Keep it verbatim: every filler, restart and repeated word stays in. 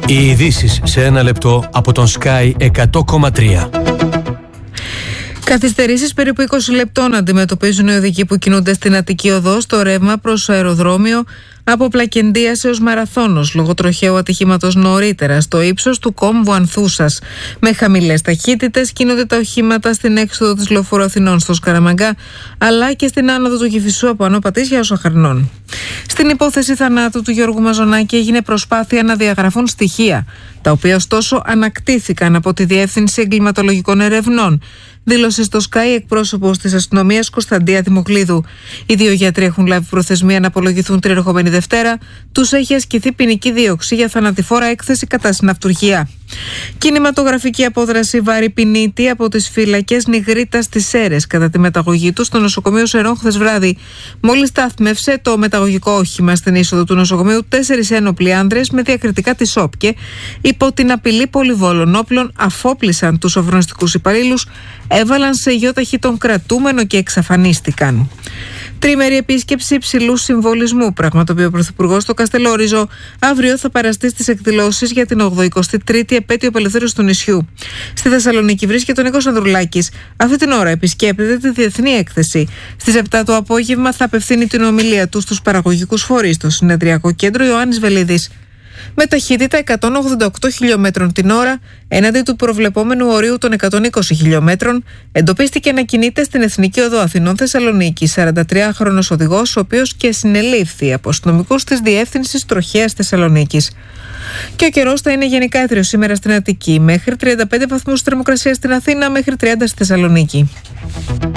Οι ειδήσεις σε ένα λεπτό από τον Sky εκατό κόμμα τρία. Καθυστερήσεις περίπου είκοσι λεπτών αντιμετωπίζουν οι οδικοί που κινούνται στην Αττική Οδό στο ρεύμα προς αεροδρόμιο από Πλακεντίας έως Μαραθώνος λόγω τροχαίου ατυχήματος νωρίτερα στο ύψος του κόμβου Ανθούσας. Με χαμηλές ταχύτητες κινούνται τα οχήματα στην έξοδο της Λεωφόρου Αθηνών στο Σκαραμαγκά αλλά και στην άνοδο του Κηφισού από Άνω Πατήσια ως Αχαρνών. Στην υπόθεση θανάτου του Γιώργου Μαζονάκη έγινε προσπάθεια να διαγραφούν στοιχεία, τα οποία ωστόσο ανακτήθηκαν από τη Διεύθυνση Εγκληματολογικών Ερευνών. Δήλωσε στο Sky εκπρόσωπος της αστυνομίας Κωνσταντία Δημοκλίδου. Οι δύο γιατροί έχουν λάβει προθεσμία να απολογηθούν την ερχόμενη Δευτέρα. Τους έχει ασκηθεί ποινική δίωξη για θανατηφόρα έκθεση κατά συναυτουργία. Κινηματογραφική απόδραση Βάρη Πινίτη από τις φυλακές Νιγρίτας στις Σέρρες κατά τη μεταγωγή του στο νοσοκομείο Σερών χθες βράδυ. Μόλις στάθμευσε το μεταγωγικό όχημα στην είσοδο του νοσοκομείου, τέσσερις ένοπλοι άνδρες με διακριτικά της ΟΠΚΕ υπό την απειλή πολυβόλων όπλων αφόπλησαν τους σοφρονιστικούς υπαλλήλους, έβαλαν σε ΙΟΤΑΧΗ τον κρατούμενο και εξαφανίστηκαν. Τρίμερη επίσκεψη υψηλού συμβολισμού πραγματοποιεί ο Πρωθυπουργός στο Καστελόριζο. Αύριο θα παραστεί στις εκδηλώσεις για την ογδοηκοστή τρίτη επέτειο απελευθέρωσης του νησιού. Στη Θεσσαλονίκη βρίσκεται ο Νίκος Ανδρουλάκης. Αυτή την ώρα επισκέπτεται τη Διεθνή Έκθεση. Στις επτά το απόγευμα θα απευθύνει την ομιλία του στους παραγωγικούς φορείς στο Συνεδριακό Κέντρο Ιωάννης Βελίδης. Με ταχύτητα εκατόν ογδόντα οκτώ χιλιόμετρων την ώρα, έναντι του προβλεπόμενου ορίου των εκατόν είκοσι χιλιόμετρων, εντοπίστηκε να κινείται στην Εθνική Οδό Αθηνών Θεσσαλονίκη σαραντατριάχρονος οδηγός, ο οποίος και συνελήφθη από αστυνομικούς της Διεύθυνσης Τροχαίας Θεσσαλονίκης. Και ο καιρός θα είναι γενικά έθριος σήμερα στην Αττική, μέχρι τριάντα πέντε βαθμούς θερμοκρασία στην Αθήνα, μέχρι τριάντα στη Θεσσαλονίκη.